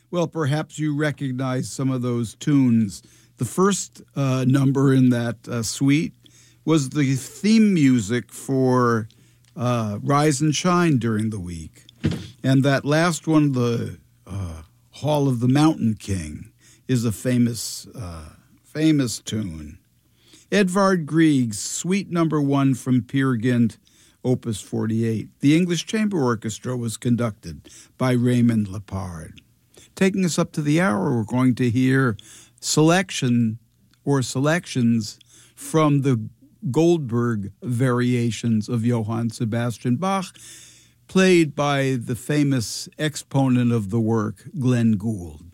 Well, perhaps you recognize some of those tunes. The first number in that suite was the theme music for Rise and Shine during the week. And that last one, the Hall of the Mountain King, is a famous tune. Edvard Grieg's Suite Number 1 from Peer Gynt, Opus 48. The English Chamber Orchestra was conducted by Raymond Lepard. Taking us up to the hour, we're going to hear selections from the Goldberg variations of Johann Sebastian Bach, played by the famous exponent of the work, Glenn Gould.